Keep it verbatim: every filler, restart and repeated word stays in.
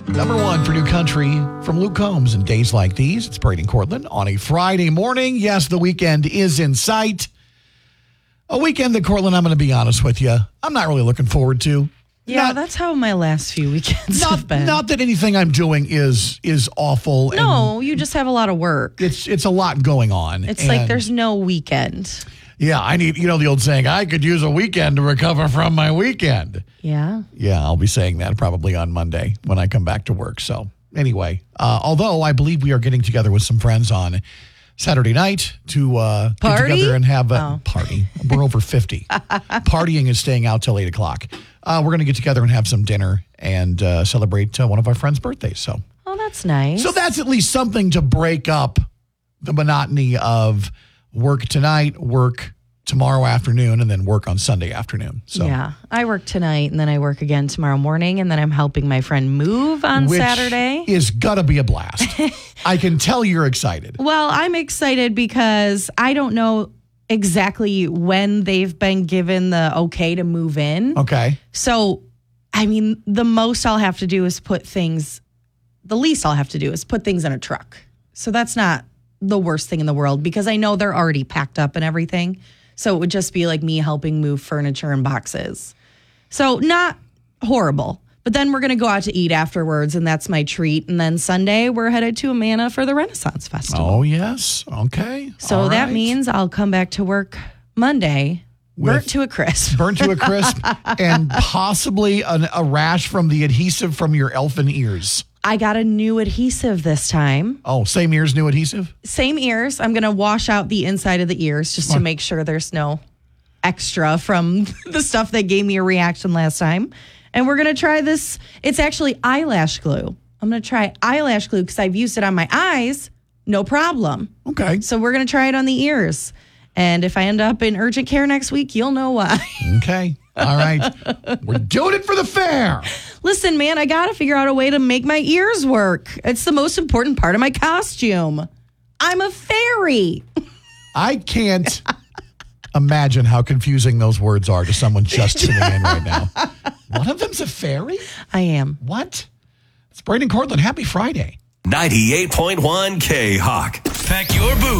Number one for New Country from Luke Combs. And days like these, it's Brady and Cortland on a Friday morning. Yes, the weekend is in sight. A weekend that, Cortland, I'm going to be honest with you, I'm not really looking forward to. Yeah, not, that's how my last few weekends not, have been. Not that anything I'm doing is is awful. No, you just have a lot of work. It's it's a lot going on. It's and like there's no weekend. Yeah, I need, you know, the old saying, I could use a weekend to recover from my weekend. Yeah. Yeah, I'll be saying that probably on Monday when I come back to work. So anyway, uh, although I believe we are getting together with some friends on Saturday night to uh, get Party? together and have a Oh. party. We're over fifty. Partying is staying out till eight o'clock. Uh, we're going to get together and have some dinner and uh, celebrate uh, one of our friends' birthdays. So, Oh, that's nice. so that's at least something to break up the monotony of work tonight, work tomorrow afternoon, and then work on Sunday afternoon. So, Yeah. I work tonight and then I work again tomorrow morning and then I'm helping my friend move on which Saturday. is gonna be a blast. I can tell you're excited. Well, I'm excited because I don't know exactly when they've been given the okay to move in. Okay. So, I mean, the most I'll have to do is put things, the least I'll have to do is put things in a truck. So that's not the worst thing in the world because I know they're already packed up and everything. So it would just be like me helping move furniture and boxes. So not horrible. But then we're going to go out to eat afterwards, and that's my treat. And then Sunday, we're headed to Amana for the Renaissance Festival. Oh, yes. Okay. So All that right. means I'll come back to work Monday, With- burnt to a crisp. burnt to a crisp and possibly an, a rash from the adhesive from your elfin ears. I got a new adhesive this time. Oh, same ears, new adhesive? Same ears. I'm going to wash out the inside of the ears just to make sure there's no extra from the stuff that gave me a reaction last time. And we're going to try this. It's actually eyelash glue. I'm going to try eyelash glue because I've used it on my eyes. No problem. Okay. So we're going to try it on the ears. And if I end up in urgent care next week, you'll know why. Okay. All right. We're doing it for the fair. Listen, man, I got to figure out a way to make my ears work. It's the most important part of my costume. I'm a fairy. I can't imagine how confusing those words are to someone just tuning in right now. One of them's a fairy? I am. What? It's Brady and Cortland. Happy Friday. ninety-eight point one K-Hawk. Pack your boots.